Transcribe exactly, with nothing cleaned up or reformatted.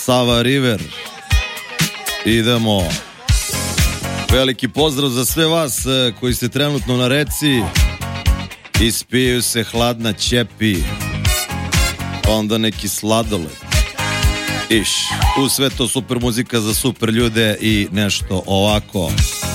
Sava River. Idemo. Veliki pozdrav za sve vas koji ste trenutno na reci. Ispijaju se hladna ćepi, onda neki sladoled. Iš, u sve to super muzika za super ljude i nešto ovako.